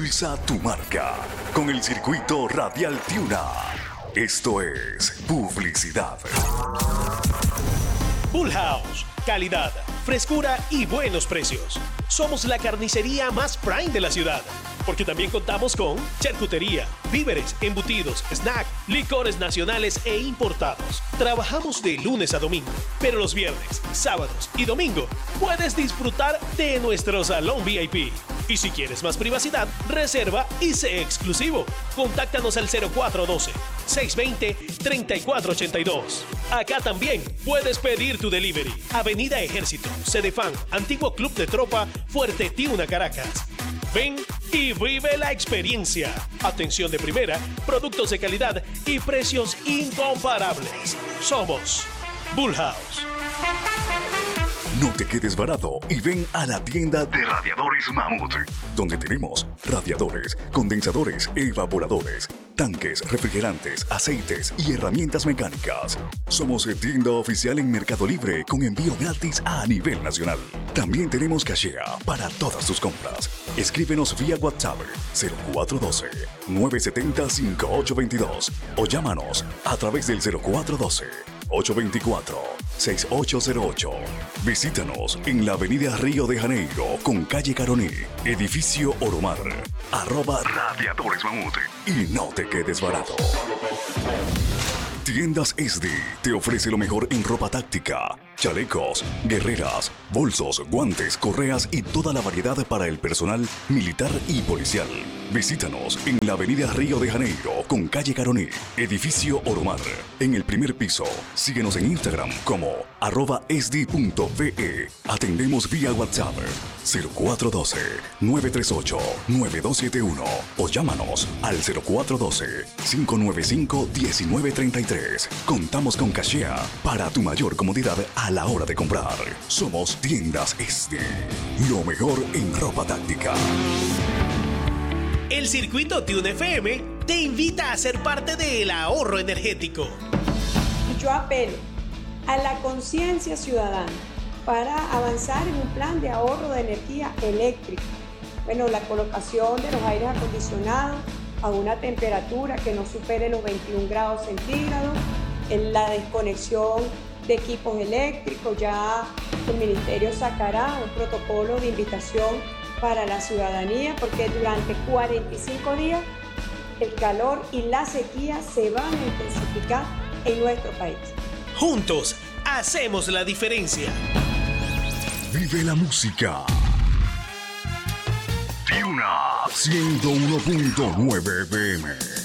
Impulsa tu marca con el circuito radial Tiuna. Esto es publicidad. Bull House, calidad, frescura y buenos precios. Somos la carnicería más prime de la ciudad, porque también contamos con charcutería, víveres, embutidos, snack, licores nacionales e importados. Trabajamos de lunes a domingo, pero los viernes, sábados y domingo puedes disfrutar de nuestro salón VIP. Y si quieres más privacidad, reserva y sé exclusivo. Contáctanos al 0412-620-3482. Acá también puedes pedir tu delivery. Avenida Ejército, Cedefán, Antiguo Club de Tropa, Fuerte Tiuna, Caracas. Ven y vive la experiencia. Atención de primera, productos de calidad y precios incomparables. Somos Bull House. No te quedes varado y ven a la tienda de Radiadores Mamut, donde tenemos radiadores, condensadores, evaporadores, tanques, refrigerantes, aceites y herramientas mecánicas. Somos tienda oficial en Mercado Libre con envío gratis a nivel nacional. También tenemos cachea para todas tus compras. Escríbenos vía WhatsApp 0412-970-5822 o llámanos a través del 0412-824-6808. Visítanos en la avenida Río de Janeiro con calle Caroní, edificio Oromar, @Radiadores Mamut y no te quedes barato. Tiendas SD te ofrece lo mejor en ropa táctica, chalecos, guerreras, bolsos, guantes, correas y toda la variedad para el personal militar y policial. Visítanos en la avenida Río de Janeiro con calle Caroní, edificio Oromar, en el primer piso. Síguenos en Instagram como @sd.ve. Atendemos vía WhatsApp 0412-938-9271 o llámanos al 0412-595-1933. Contamos con cachea para tu mayor comodidad a la hora de comprar. Somos Tiendas SD, lo mejor en ropa táctica. El circuito Tiuna FM te invita a ser parte del ahorro energético. Yo apelo a la conciencia ciudadana para avanzar en un plan de ahorro de energía eléctrica. Bueno, la colocación de los aires acondicionados a una temperatura que no supere los 21 grados centígrados, en la desconexión de equipos eléctricos. Ya el Ministerio sacará un protocolo de invitación para la ciudadanía, porque durante 45 días el calor y la sequía se van a intensificar en nuestro país. Juntos hacemos la diferencia. Vive la música. Tiuna 101.9 FM.